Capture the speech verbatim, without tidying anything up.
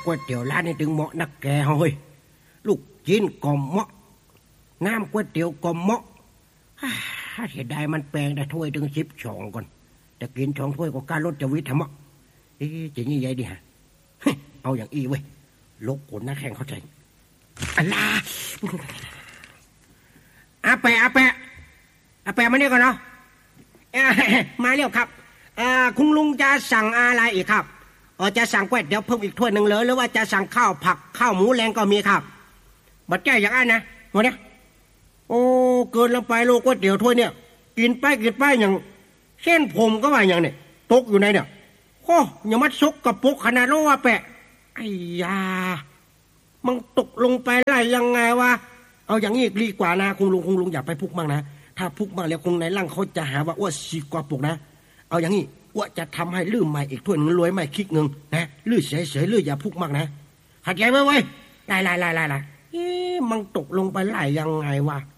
ก๋วยเตี๋ยวร้านนี้ถึงเหมาะนักแกเฮ้ยลูกจีนก็เหมาะน้ำก๋วยเตี๋ยวก็เหมาะเสียดายมันแปลงได้ถ้วยถึงสิบสองก่อนแต่กินสองถ้วยก็การลดจะวิทย์ทำอ่ะเอ๊ะจะนี่ยัยดิฮะเอาอย่างอีเว้ยลกคนหน้าแข่งเข้าใจอะไรอาแปะอาแปะอาแปะมาเนี่ยก่อนเนาะมาเร็วครับคุณลุงจะสั่งอะไรอีกครับเออจะสั่งก๋วยเตี๋ยวเพิ่มอีกถ้วยหนึ่งเลยหรือว่าจะสั่งข้าวผักข้าวหมูแรงก็มีครับบัดแก้อย่างนั้นนะวันนี้โอ้เกินลงไปโลก๋วยเตี๋ยวถ้วยเนี่ยกินไปกินไปอย่างเส้นผมก็ว่าอย่างเนี่ยตกอยู่ในเนี่ยโอ้ยังมัดซุกกับปุกขนาดนั้นว่าแปะไอ้ยามันตกลงไปอะไรยังไงวะเอาอย่างนี้ดีกว่านะคุณลุงคุณลุงอย่าไปพุกมากนะถ้าพุกมากแล้วคงในร่างเขาจะหาว่าอ้วนสีกว่าปุกนะเอาอย่างนี้อ้วนจะทำให้ลื่นใหม่อีกถ้วยนึงรวยใหม่คิกนึงนะลื่นเฉยๆลื่นอย่าพุกมากนะขัดใจไว้ไว้ไล่ไล่ไล่ไล่ไล่มันตกลงไปไหลยังไงวะ